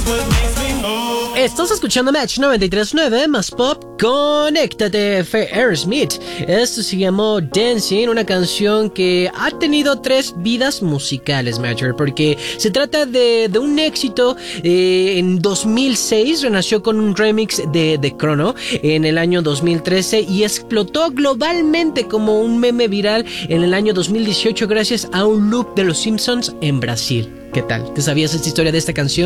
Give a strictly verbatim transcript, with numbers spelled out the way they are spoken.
Estás escuchando Match noventa y tres punto nueve más pop. Conéctate, fue Aerosmith. Esto se llamó Dancing, una canción que ha tenido tres vidas musicales, Major, porque se trata de, de un éxito. Eh, en dos mil seis renació con un remix de, de Chrono en el año dos mil trece y explotó globalmente como un meme viral en el año dos mil dieciocho gracias a un loop de los Simpsons en Brasil. ¿Qué tal? ¿Te sabías esta historia de esta canción?